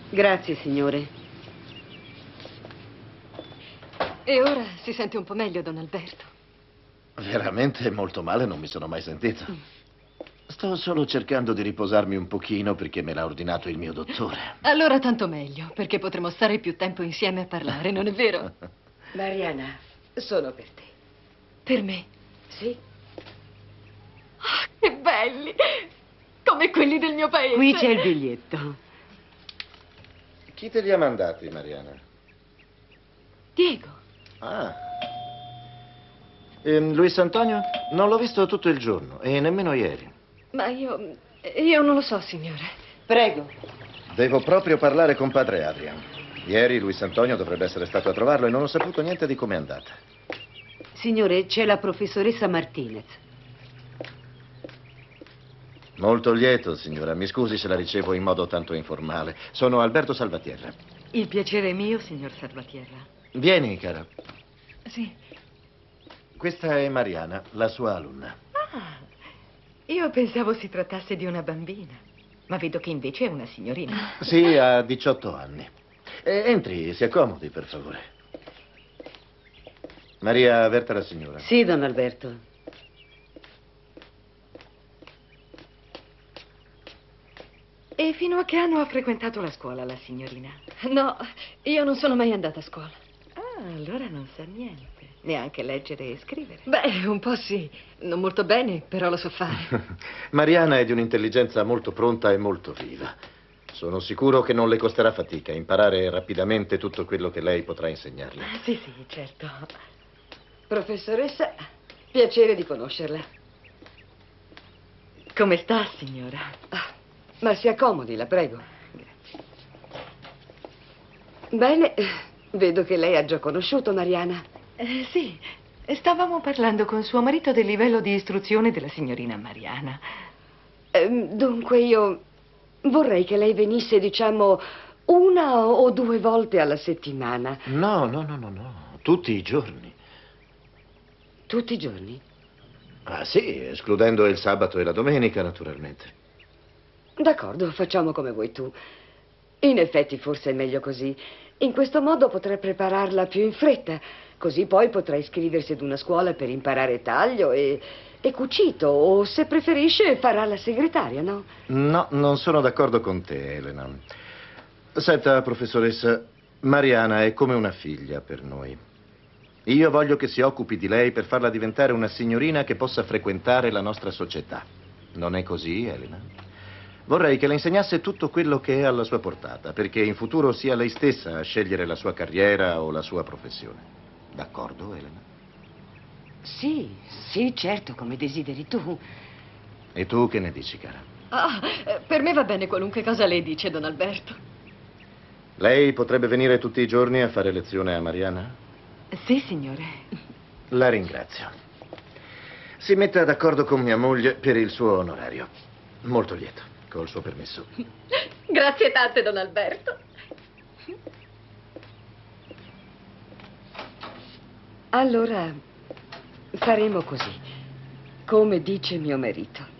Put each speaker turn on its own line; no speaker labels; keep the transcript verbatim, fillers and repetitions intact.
Grazie, signore.
E ora si sente un po' meglio, don Alberto?
Veramente molto male non mi sono mai sentito. Sto solo cercando di riposarmi un pochino perché me l'ha ordinato il mio dottore.
Allora tanto meglio, perché potremo stare più tempo insieme a parlare, non è vero?
Mariana, sono per te.
Per me?
Sì?
Ah, che belli! Come quelli del mio paese.
Qui c'è il biglietto.
Chi te li ha mandati, Mariana?
Diego.
Ah. Ehm, Luis Antonio? Non l'ho visto tutto il giorno e nemmeno ieri.
Ma io... io non lo so, signore.
Prego.
Devo proprio parlare con padre Adrian. Ieri Luis Antonio dovrebbe essere stato a trovarlo e non ho saputo niente di com'è andata.
Signore, c'è la professoressa Martinez.
Molto lieto, signora. Mi scusi se la ricevo in modo tanto informale. Sono Alberto Salvatierra.
Il piacere è mio, signor Salvatierra.
Vieni, cara.
Sì.
Questa è Mariana, la sua alunna.
Ah, io pensavo si trattasse di una bambina, ma vedo che invece è una signorina.
Sì, ha diciotto anni. Eh, entri, si accomodi, per favore. Maria, avverta la signora.
Sì, don Alberto.
E fino a che anno ha frequentato la scuola la signorina?
No, io non sono mai andata a scuola.
Ah, allora non sa niente, neanche leggere e scrivere.
Beh, un po' sì. Non molto bene, però lo so fare.
Mariana è di un'intelligenza molto pronta e molto viva. Sono sicuro che non le costerà fatica imparare rapidamente tutto quello che lei potrà insegnarle.
Ah, sì, sì, certo.
Professoressa, piacere di conoscerla.
Come sta, signora?
Ah, ma si accomodi, la prego.
Grazie.
Bene, vedo che lei ha già conosciuto Mariana.
Eh, sì, stavamo parlando con suo marito del livello di istruzione della signorina Mariana.
Eh, dunque io vorrei che lei venisse, diciamo, una o due volte alla settimana.
No, no, no, no, no. Tutti i giorni.
Tutti i giorni?
Ah, sì, escludendo il sabato e la domenica, naturalmente.
D'accordo, facciamo come vuoi tu. In effetti forse è meglio così. In questo modo potrei prepararla più in fretta. Così poi potrà iscriversi ad una scuola per imparare taglio e, e cucito. O se preferisce farà la segretaria, no?
No, non sono d'accordo con te, Elena. Senta, professoressa, Mariana è come una figlia per noi. Io voglio che si occupi di lei per farla diventare una signorina che possa frequentare la nostra società. Non è così, Elena? Vorrei che le insegnasse tutto quello che è alla sua portata, perché in futuro sia lei stessa a scegliere la sua carriera o la sua professione. D'accordo, Elena?
Sì, sì, certo, come desideri tu.
E tu che ne dici, cara?
Ah, eh, per me va bene qualunque cosa lei dice, don Alberto.
Lei potrebbe venire tutti i giorni a fare lezione a Mariana?
Sì, signore.
La ringrazio. Si metta d'accordo con mia moglie per il suo onorario. Molto lieto, col suo permesso.
Grazie tante, don Alberto. Allora, faremo così, come dice mio marito.